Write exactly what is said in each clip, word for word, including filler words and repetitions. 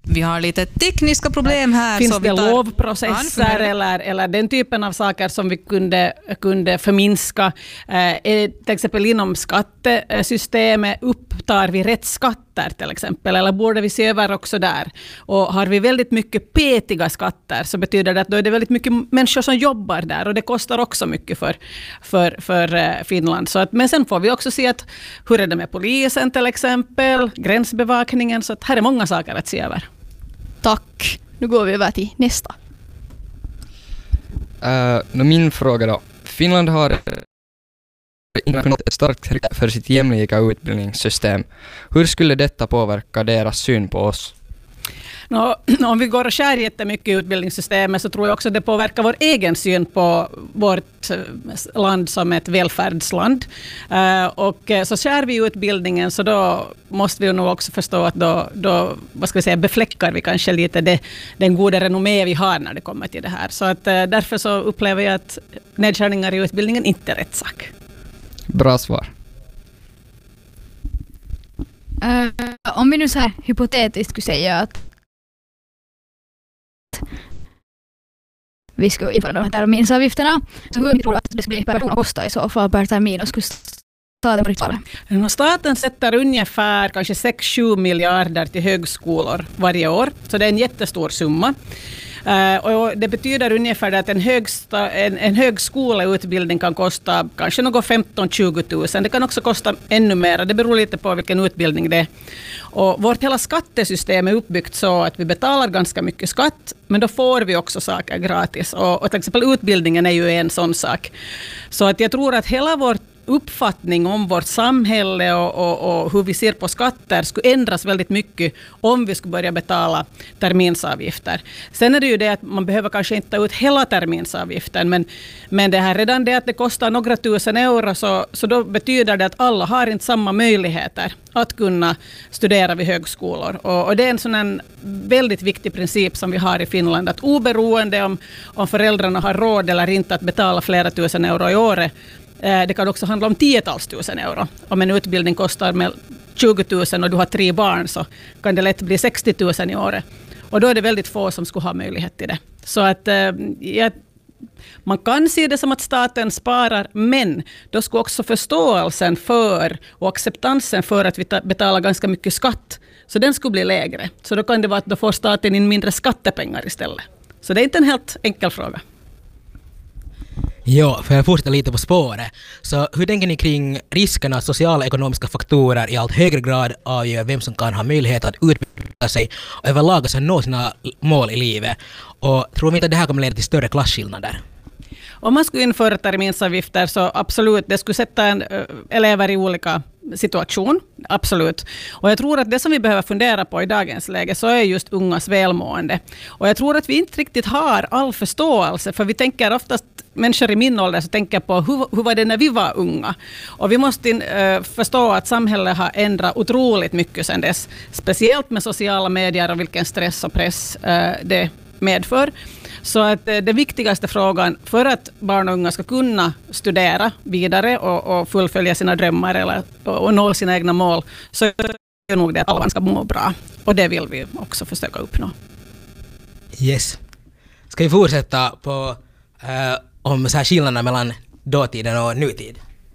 Vi har lite tekniska problem här. Finns så vi det tar lovprocesser eller, eller den typen av saker som vi kunde, kunde förminska? Eh, till exempel inom skattesystemet, upptar vi rätt skatter till exempel? Eller borde vi se över också där? Och har vi väldigt mycket petiga skatter så betyder det att då är det väldigt mycket människor som jobbar där och det kostar också mycket för, för, för Finland. Så att, men sen får vi också se att hur är det med polisen till exempel, gränsbevakningen, så att här är många saker att se över. Tack. Nu går vi över till nästa. Uh, min fråga då. Finland har ett starkt tryck för sitt jämlika utbildningssystem. Hur skulle detta påverka deras syn på oss? No, om vi går och skär jättemycket i utbildningssystemet så tror jag också att det påverkar vår egen syn på vårt land som ett välfärdsland. Uh, och så skär vi utbildningen så då måste vi nog också förstå att då, då vad ska vi säga, befläckar vi kanske lite det, den goda renommé vi har när det kommer till det här. Så att, uh, därför så upplever jag att nedskärningar i utbildningen inte är rätt sak. Bra svar. Uh, om vi nu så här hypotetiskt skulle säga att vi skulle införa de här terminsavgifterna, så hur tror du att det skulle bli per person och kosta i så fall per termin och skulle staten på riktigt? Staten sätter ungefär kanske sex till sju miljarder till högskolor varje år, så det är en jättestor summa. Uh, och det betyder ungefär att en, högsta, en, en högskoleutbildning kan kosta kanske något femton till tjugo tusen. Det kan också kosta ännu mer. Det beror lite på vilken utbildning det är. Och vårt hela skattesystem är uppbyggt så att vi betalar ganska mycket skatt, men då får vi också saker gratis. Och, och till exempel utbildningen är ju en sån sak. Så att jag tror att hela vårt uppfattning om vårt samhälle och, och, och hur vi ser på skatter skulle ändras väldigt mycket om vi skulle börja betala terminsavgifter. Sen är det ju det att man behöver kanske inte ta ut hela terminsavgiften, men, men det här redan det att det kostar några tusen euro så, så då betyder det att alla har inte samma möjligheter att kunna studera vid högskolor. Och, och det är en sån en väldigt viktig princip som vi har i Finland, att oberoende om, om föräldrarna har råd eller inte att betala flera tusen euro i året. Det kan också handla om tiotals tusen euro. Om en utbildning kostar med tjugo tusen och du har tre barn så kan det lätt bli sextio tusen i året. Och då är det väldigt få som skulle ha möjlighet till det. Så att ja, man kan se det som att staten sparar, men då skulle också förståelsen för och acceptansen för att vi betalar ganska mycket skatt, så den skulle bli lägre. Så då kan det vara att då får staten in mindre skattepengar istället. Så det är inte en helt enkel fråga. Ja, för jag fortsätter lite på spåret. Så hur tänker ni kring riskerna att sociala och ekonomiska faktorer i allt högre grad avgör vem som kan ha möjlighet att utbilda sig och överlag alltså nå sina mål i livet? Och tror vi inte att det här kommer leda till större klasskillnader? Om man skulle införa terminsavgifter så absolut, det skulle sätta en, äh, elever i olika situation, absolut. Och jag tror att det som vi behöver fundera på i dagens läge så är just ungas välmående. Och jag tror att vi inte riktigt har all förståelse, för vi tänker oftast, människor i min ålder så tänker på hur, hur var det när vi var unga. Och vi måste äh, förstå att samhället har ändrat otroligt mycket sedan dess, speciellt med sociala medier och vilken stress och press äh, det medför. Så att eh, den viktigaste frågan för att barn och unga ska kunna studera vidare och, och fullfölja sina drömmar eller, och, och nå sina egna mål, så är det nog det att alla ska må bra. Och det vill vi också försöka uppnå. Yes. Ska vi fortsätta på uh, om så här skillnaderna mellan dåtiden och nutid?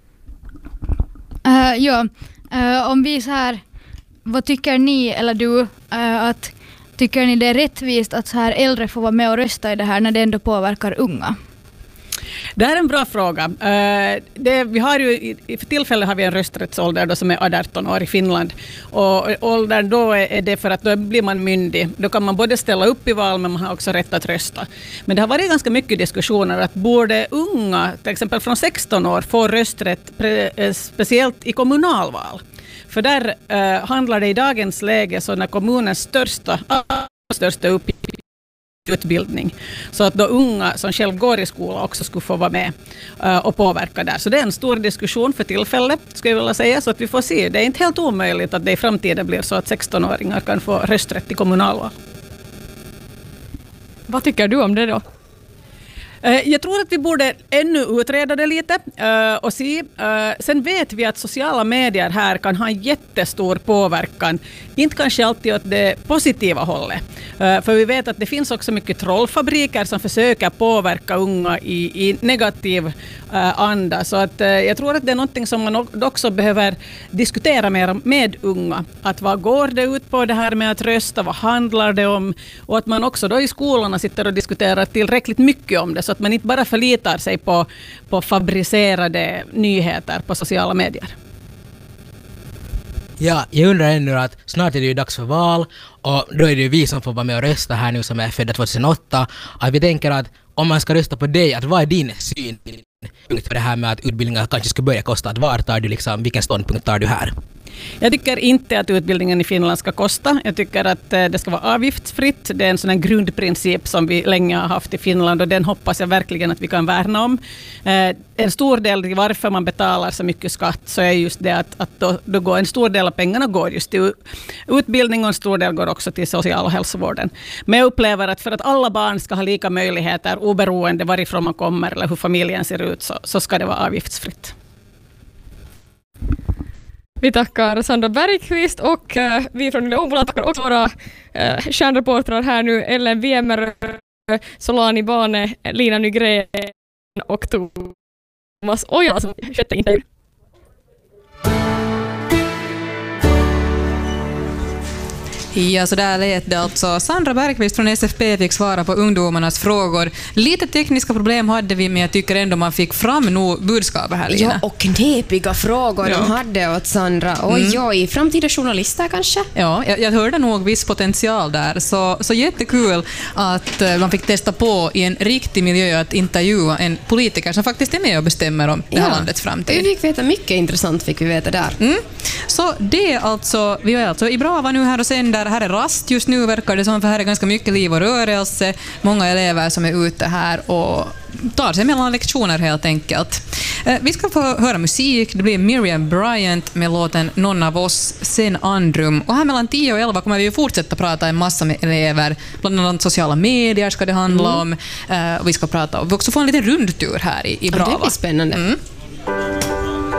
Uh, ja, uh, om vi så här, vad tycker ni eller du uh, att tycker ni det är rättvist att så här äldre får vara med och rösta i det här när det ändå påverkar unga? Det här är en bra fråga. Uh, det, vi har ju, för tillfället har vi en rösträttsålder då som är arton år i Finland. Och åldern då är det för att då blir man myndig. Då kan man både ställa upp i val, men man har också rätt att rösta. Men det har varit ganska mycket diskussioner att borde unga, till exempel från sexton år, få rösträtt pre, speciellt i kommunalval. För där uh, handlar det i dagens läge så när kommunens största, största uppgift utbildning. Så att då unga som själv går i skola också skulle få vara med uh, och påverka där. Så det är en stor diskussion för tillfället, skulle jag vilja säga. Så att vi får se. Det är inte helt omöjligt att det i framtiden blir så att sexton-åringar kan få rösträtt i kommunalval. Vad tycker du om det då? Jag tror att vi borde ännu utreda det lite och se. Sen vet vi att sociala medier här kan ha en jättestor påverkan. Inte kanske alltid åt det positiva hållet. För vi vet att det finns också mycket trollfabriker som försöker påverka unga i, i negativ anda. Så att jag tror att det är något som man också behöver diskutera mer med unga. Att vad går det ut på det här med att rösta? Vad handlar det om? Och att man också då i skolorna sitter och diskuterar tillräckligt mycket om det. Så att man inte bara förlitar sig på, på fabricerade nyheter på sociala medier. Ja, jag undrar ännu att snart är det ju dags för val och då är det ju vi som får vara med och rösta här nu som är födda tjugohundraåtta. Att vi tänker att om man ska rösta på dig, att vad är din syn på det här med att utbildningar kanske ska börja kosta? Att var tar du liksom, vilken ståndpunkt tar du här? Jag tycker inte att utbildningen i Finland ska kosta. Jag tycker att det ska vara avgiftsfritt. Det är en sån här grundprincip som vi länge har haft i Finland och den hoppas jag verkligen att vi kan värna om. En stor del till varför man betalar så mycket skatt så är just det att, att då, då går en stor del av pengarna går just till utbildning och en stor del går också till social- och hälsovården. Men jag upplever att för att alla barn ska ha lika möjligheter oberoende varifrån man kommer eller hur familjen ser ut så, så ska det vara avgiftsfritt. Vi tackar Sandra Bergqvist och uh, vi från Yle Åbola tackar också våra uh, kärnreportrar här nu, Ellen Wiemer, Solani Bane, Lina Nygren och Thomas Ojala som skötte intervju. Ja, så där lät det alltså. Sandra Bergqvist från S F P fick svara på ungdomarnas frågor. Lite tekniska problem hade vi, men jag tycker ändå man fick fram nog budskapet här, Lina. Ja, och knepiga frågor ja. de hade åt Sandra. Oj, mm. oj, framtida journalister kanske? Ja, jag, jag hörde nog viss potential där. Så, så jättekul att uh, man fick testa på i en riktig miljö att intervjua en politiker som faktiskt är med och bestämmer om det här ja. landets framtid. Vi fick veta mycket intressant, fick vi veta där. Mm. Så det är alltså, vi är alltså i Brava nu här och sänder. Här är rast just nu verkar det som, för här är ganska mycket liv och rörelse. Många elever som är ute här och tar sig mellan lektioner helt enkelt. Vi ska få höra musik. Det blir Miriam Bryant med låten Någon av oss, sen Andrum. Och här mellan tio och elva kommer vi ju fortsätta prata en massa med elever. Bland annat sociala medier ska det handla mm. om. Och vi ska prata och vi också få en liten rundtur här i, i Brava. Ja, det blir spännande. Mm.